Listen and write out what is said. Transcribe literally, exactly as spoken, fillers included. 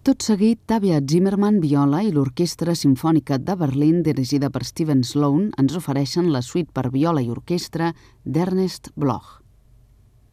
Tot seguit, Tavia Zimmerman, viola, i l'Orquestra Simfònica de Berlín, dirigida per Steven Sloan, ens ofereixen la suite per viola i orquestra d'Ernest Bloch.